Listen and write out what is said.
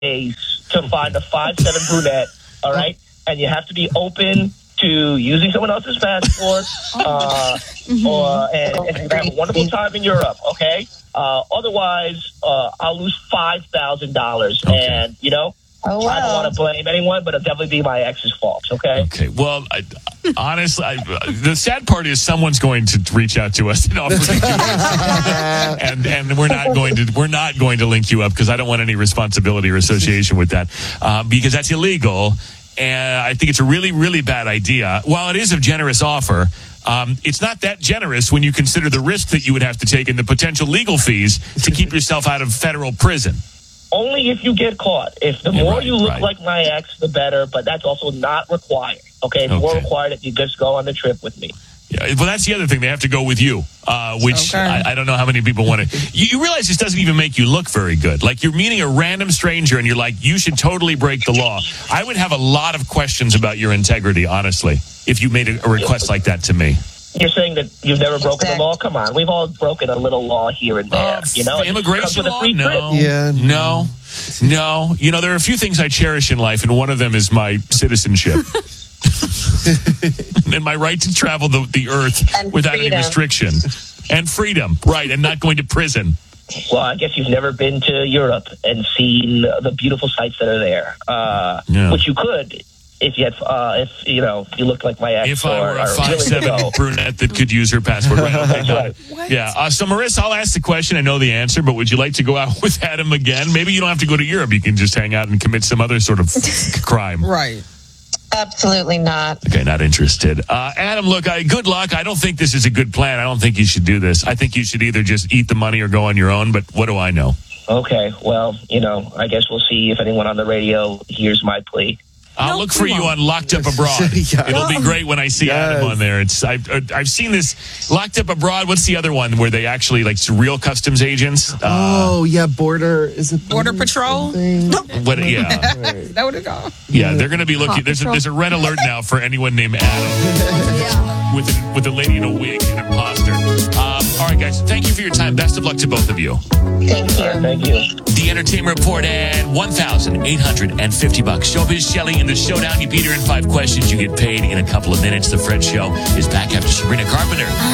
days to find a 5'7" brunette, all right? And you have to be open to using someone else's passport, and have a wonderful time in Europe, okay? Otherwise, I'll lose $5,000. Okay. And, I don't want to blame anyone, but it'll definitely be my ex's fault, okay? Okay. Well, honestly, the sad part is someone's going to reach out to us and offer to do it. And we're not going to link you up because I don't want any responsibility or association with that because that's illegal. And I think it's a really, really bad idea. While it is a generous offer, it's not that generous when you consider the risk that you would have to take and the potential legal fees to keep yourself out of federal prison. Only if you get caught. If the more you look like my ex, the better, but that's also not required. Okay? It's more required that you just go on the trip with me. Yeah, well, that's the other thing. They have to go with you, which I don't know how many people want to. You realize this doesn't even make you look very good. Like, you're meeting a random stranger and you're like, you should totally break the law. I would have a lot of questions about your integrity, honestly, if you made a request like that to me. You're saying that you've never broken the law? Come on. We've all broken a little law here and there. Immigration law? No. Yeah. No. There are a few things I cherish in life, and one of them is my citizenship. And my right to travel the earth and without freedom. any restriction. And freedom, right, and not going to prison. Well, I guess you've never been to Europe and seen the beautiful sights that are there, which you could if you had, if you looked like my ex. If I were a 5'7" brunette that could use her passport. Right. Yeah. So, Marissa, I'll ask the question. I know the answer, but would you like to go out with Adam again? Maybe you don't have to go to Europe. You can just hang out and commit some other sort of crime. Right. Absolutely not. Okay, not interested. Adam, look, good luck. I don't think this is a good plan. I don't think you should do this. I think you should either just eat the money or go on your own, but what do I know? Okay, well, I guess we'll see if anyone on the radio hears my plea. I'll look for you on Locked Up Abroad. It'll be great when I see Adam on there. I've seen this Locked Up Abroad. What's the other one where they actually real customs agents? Border Patrol. What? Yeah, Is that what it's called? yeah. They're going to be looking. There's a red alert now for anyone named Adam with a lady in a wig, an imposter. All right, guys. Thank you for your time. Best of luck to both of you. Thank you. Thank you. The Entertainment Report at $1,850. Showbiz Shelley in the showdown. You beat her in 5 questions. You get paid in a couple of minutes. The Fred Show is back after Sabrina Carpenter.